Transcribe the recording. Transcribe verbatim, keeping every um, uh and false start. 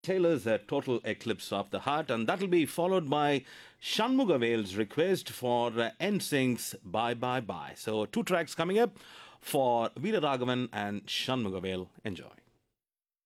Taylor's a total eclipse of the heart, and that'll be followed by Shanmugavel's request for uh, N Sync's Bye Bye Bye. So, two tracks coming up for Veera Raghavan and Shanmugavel. Enjoy.